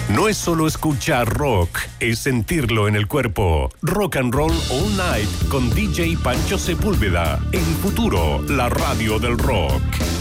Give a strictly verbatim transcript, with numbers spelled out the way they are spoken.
No es solo escuchar rock, es sentirlo en el cuerpo. Rock and Roll All Night con D J Pancho Sepúlveda. El futuro, la radio del rock.